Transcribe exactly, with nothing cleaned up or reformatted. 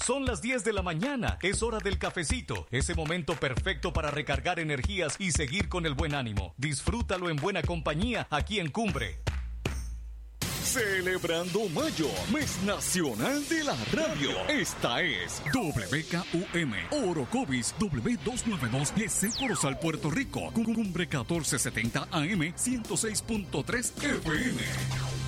Son las diez de la mañana, es hora del cafecito, ese momento perfecto para recargar energías y seguir con el buen ánimo. Disfrútalo en buena compañía aquí en Cumbre. Celebrando Mayo, mes nacional de la radio. Esta es W K U M, Orocovis W doscientos noventa y dos G C Corozal, Puerto Rico. Cumbre catorce setenta A M ciento seis punto tres F M.